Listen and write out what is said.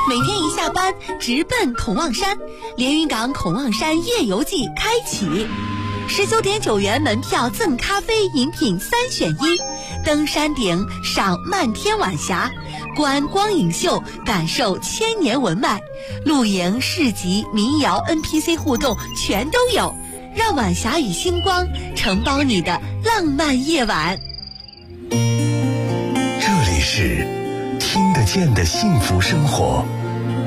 每天一下班直奔孔望山，连云港孔望山夜游季开启，19.9元门票赠咖啡饮品3选1，登山顶赏漫天晚霞，观光影秀感受千年文脉，露营市集民谣 NPC 互动全都有，让晚霞与星光承包你的浪漫夜晚。 这里是听得见的幸福生活。